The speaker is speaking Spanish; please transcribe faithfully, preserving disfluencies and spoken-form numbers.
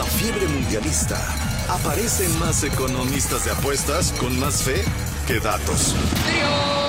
fiebre mundialista, aparecen más economistas de apuestas con más fe que datos. ¡Trío!